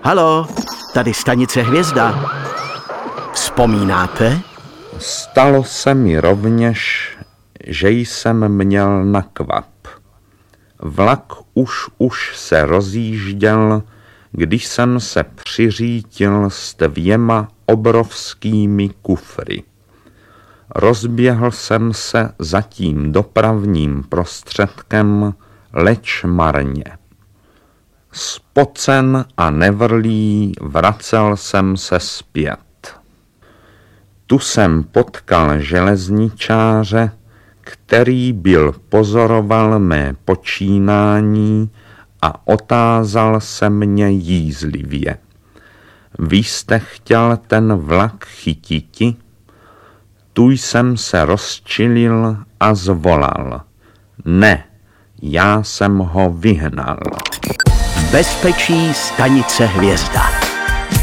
Halo, tady stanice Hvězda. Vzpomínáte? Stalo se mi rovněž, že jsem měl na kvap. Vlak už se rozjížděl, když jsem se přiřítil s 2 obrovskými kufry. Rozběhl jsem se za tím dopravním prostředkem, leč marně. Spocen a nevrlý vracel jsem se zpět. Tu jsem potkal železničáře, který byl pozoroval mé počínání a otázal se mě jízlivě. Vy jste chtěl ten vlak chytiti? Tu jsem se rozčilil a zvolal. Ne, já jsem ho vyhnal. Bezpečí stanice Hvězda.